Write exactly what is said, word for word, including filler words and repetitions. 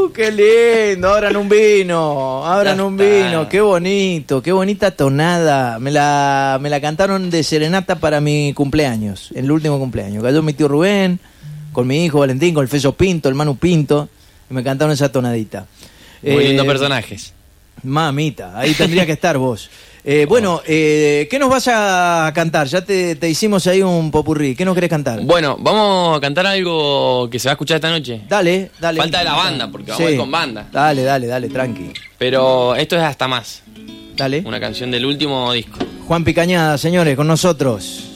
Uh, qué lindo, abran un vino, abran un vino, qué bonito, qué bonita tonada. Me la, me la cantaron de serenata para mi cumpleaños, el último cumpleaños. Cayó mi tío Rubén, con mi hijo Valentín, con el Feso Pinto, el Manu Pinto, y me cantaron esa tonadita. Muy eh, lindos personajes. Mamita, ahí tendría que estar vos. Eh, bueno, eh, ¿qué nos vas a cantar? Ya te, te hicimos ahí un popurrí. ¿Qué nos querés cantar? Bueno, vamos a cantar algo que se va a escuchar esta noche. Dale, dale. Falta de la banda, porque vamos Sí. a ir con banda. Dale, dale, dale, tranqui. Pero esto es Hasta Más. Dale. Una canción del último disco. Juan Picañada, señores, con nosotros.